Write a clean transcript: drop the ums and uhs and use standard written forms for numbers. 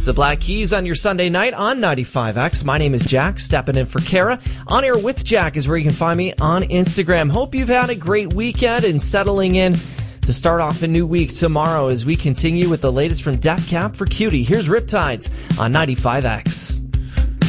It's the Black Keys on your Sunday night on 95X. My name is Jack, stepping in for Kara. On Air with Jack is where you can find me on Instagram. Hope you've had a great weekend and settling in to start off a new week tomorrow as we continue with the latest from Death Cab for Cutie. Here's Riptides on 95X.